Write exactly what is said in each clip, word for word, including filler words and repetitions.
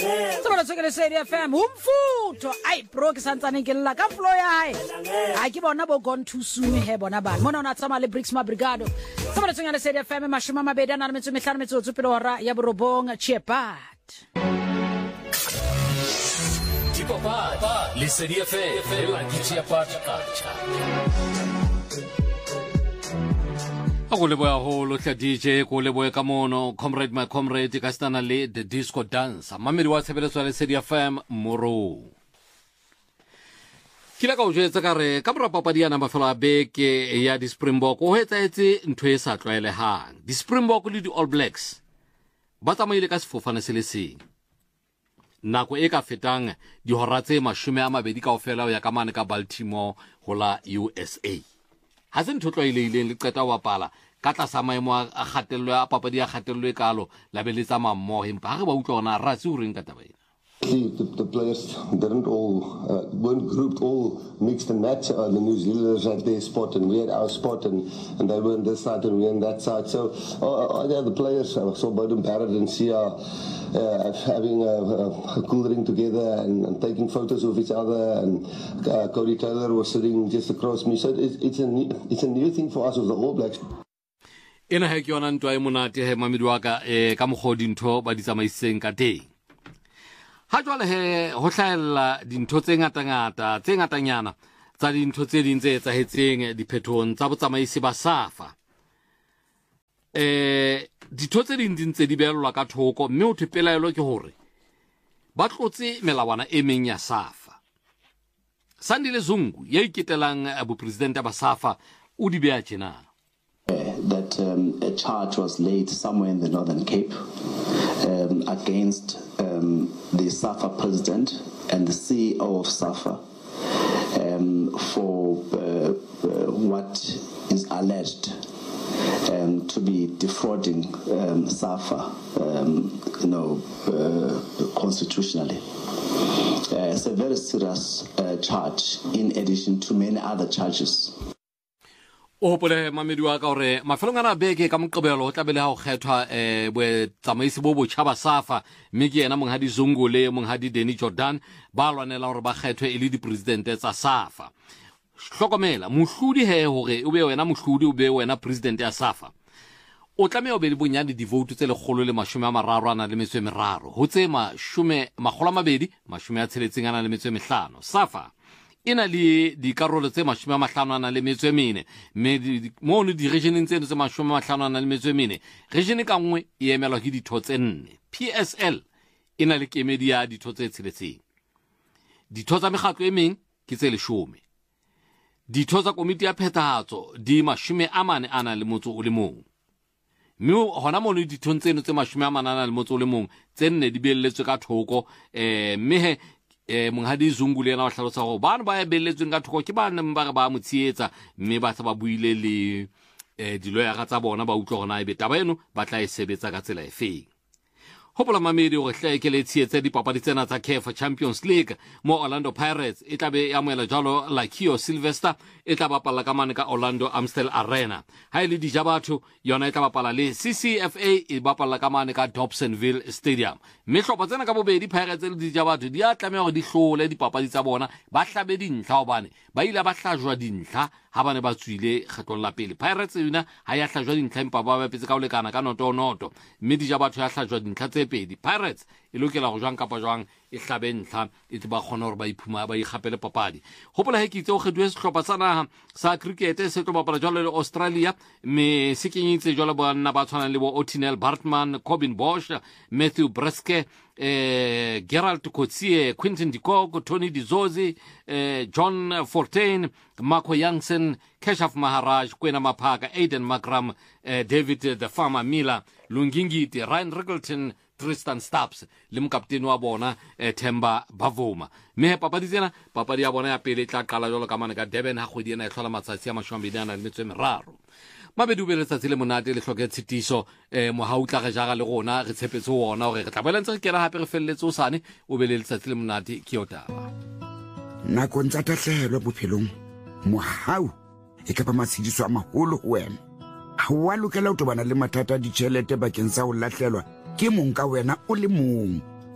Tsona tseke le Sedi F M umfutho ai bro ke santsane ke lla ka flow ya hae ha ke bona bo gone too soon he bona ba mona ona tsama le Bricks Mabrigado tsona tseke le Sedi F M mashima mabedi ana le metso mehlano metso tsupelo hora ya borobong Chepat Papa, le Sedi F M la Chepat kacha Go le boya ho lo tla D J go le boya ka mono comrade my comrade ka stana le the disco dance mamedi wa tshebeletso le Sedi F M moro Kila ka o jetsa ka re ka bra papadi ya na mafelo a beke ya di Springbok o hetsaetse ntwe e sa tlwaelehang di Springbok le di All Blacks ba tsamaile ka sefofane se le seng nako e ka fetang di hora tse mashome a mabedi kaofela o ya ka mane ka Baltimore ho la U S A ha se ntho tlwaelehileng le qeta wa pala ka tlasa maemo a kgatello a papadi ya kgatello e kalo la beletsa mammoho empa ha re ba utlwa ona ra se o reng ka taba ena The, the players didn't all, uh, weren't grouped all mixed and match. Uh, the New Zealanders had their spot and we had our spot and, and they were on this side and we were on that side. So uh, yeah, the players, I saw Bowden Barrett and Sia uh, having a, a cool drink together and, and taking photos of each other and uh, Cody Taylor was sitting just across me. So it's, it's, a new, it's a new thing for us with the All Blacks. Ena ha ke yona ntwa e monate he mamedi wa ka eh ka mogodi ntho ba di tsamaiseng ka teng ha jwale he ho hlaella dintho tse ngata ngata tse ngatanyana tsa dintho tse ding tse etsahetseng diphethong tsa botsamaisi ba SAFA eh ditho tse ding di ntse di belwa ka thoko mme o thepelaelo ke hore ba tlotse melawana e meng ya SAFA Sandile Zungu ya iketelang bo president ba SAFA o di bea tjena Uh, that um, a charge was laid somewhere in the Northern Cape um, against um, the SAFA president and the C E O of SAFA um, for uh, uh, what is alleged um, to be defrauding um, SAFA, um, you know, uh, constitutionally. Uh, it's a very serious uh, charge in addition to many other charges. O pole mamedi wa ka hore mafelong ana beke ka moqebelo o tlabele ha o kgethwa eh bo tsamaisi bo botjha ba SAFA mme ke yena monghadi Zungu le monghadi Danny Jordan ba lwanela hore ba kgethwe e le di president tsa SAFA hlokomela mohlodi he hore o be wena mohlodi o be wena president ya SAFA o tlameha o be le bonyane di vote tse le kgolo le mashome a mararo ana le metso e meraro ho tse mashome makgolo a mabedi mashome a tsheletseng ana le metso e mehlano SAFA ina li di karolo tse mashome a mahlano ana le metso e mene me mo no di region tse tse mashome a mahlano ana le metso e mene region ka nngwe e emelwa ke ditho tse nne P S L ina le kemedi ya ditho tse tsheletseng ditho tsa megatlo e meng ke tse leshome ditho tsa komiti ya phethahatso di mashome a mane ana le motso o le mong mme hona mo no ditho tseno tse mashome a mane ana le motso o le mong tse nne di beletswe ka thoko eh mme eh monghadi Zungu le yena wa hlalosa go bana ba e belletsweng ka thoko ke bana ba ba mo tsietsa mme ba tsa ba buile le eh diloya tsa bona ba utlwa gona e betaba eno ba tla e sebetsa ka tsela e feng hopola mamedi o re hleke le tsietse dipapadi tsena tsa C A F Champions League mo Orlando Pirates e tlabe ya moela jalo la Kio Sylvester e tla bapala ka mane ka Orlando Amstel Arena ha ile di jabatho yona e tla bapala le C C F A e bapala ka mane ka Dobsonville Stadium me hlopa tsena ka bobedi Pirates le di jabatho di a tlameha hore di hlole dipapadi tsa bona ba hlabe dintlha hobane ba ile ba hlajwa dintlha ha bane ba tswile kgetlong la pele Pirates yona ha ya hlajwa dintlha empa ba ba petse ka o lekana ka noto noto mme di jabatho ya hlajwa dintlha tse pedi Pirates e lokela go jwang kapa jwang e hlabe ntlha e tla ba khona hore ba iphuma ba ikgapele papadi hopola he ke itse o kgethwe sehlopha sa naha sa cricket se tlo bapala jwalo le Australia me se kenyitse jwalo ba nna ba tshwana le bo Otinel Bartman Corbin Bosch Matthew Breske eh Gerald Coetzee Quinton de Kock Tony Dizozi eh John Fortain Marco Jansen Keshav Maharaj Kwena Maphaka Aiden Makram eh, David the Farmer Miller Lungingiti Ryan Riggleton Tristan Stubbs le mokapteni wa bona eh, Themba Bavuma me papadi tsena papadi ya bona ya pele tla qala jalo ka mane ka Durban ha kgwedi ena e hlola matsatsi a mashome a le metso e meraro mabedi o beletsa le monate le hloke tshitiso eh mo ha utla re jaga le rona re tshepetse ona hore re tla boela ntse re kena hape re felletse o sane o beletsa le monate ke yotaba nako ntsa tahlelo bophelong mohau e ka ba matshidiso a maholo ho wena ha wa lokela ho tobana le mathata a ditjhelete bakeng sa ho lahlelwa ke mong ka wena o le mong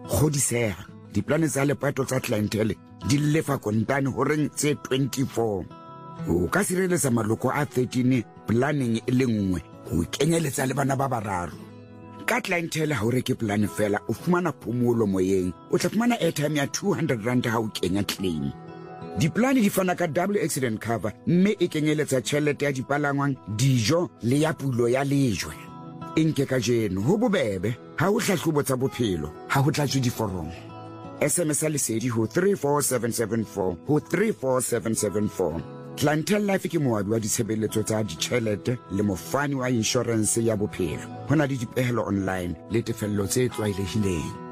Kgodiseha, diplane tsa lepato tsa clientele di lefa kontane ho reng tse twenty-four. O ka sireletsa maloko a thirteen planning e le nngwe ho kenyeletsa le bana ba bararo. Ka clientele ha o reke plan fela o fumana phomolo moyeng, o tla fumana airtime ya two hundred rand ha o kenya claim. Diplane di fana ka double accident cover mme e kenyeletsa tjhelete ya dipalangwang, dijo le ya pulo ya lejwe. Enke ka jeno ho bobebe ha o hlahlobo tsa bophelo ha ho tlatswe diforomo. S M S lesedi ho three four seven seven four ho three four seven seven four. Clientele Life ke moabi wa ditshebeletso tsa ditjhelete le mofani wa insurance ya bophelo. Hona le dipehelo online le tefello tse tlwaelehileng.